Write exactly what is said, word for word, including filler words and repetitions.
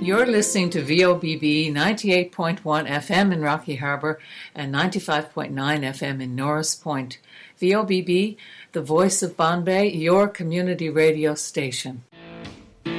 You're listening to V O B B ninety-eight point one F M in Rocky Harbour and ninety-five point nine F M in Norris Point. V O B B, the voice of Bombay, your community radio station.